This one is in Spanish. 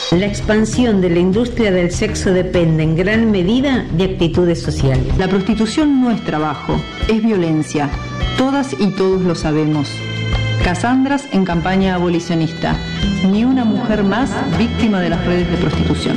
La expansión de la industria del sexo depende en gran medida de actitudes sociales. La prostitución no es trabajo, es violencia. Todas y todos lo sabemos. Casandras en campaña abolicionista. Ni una mujer más víctima de las redes de prostitución.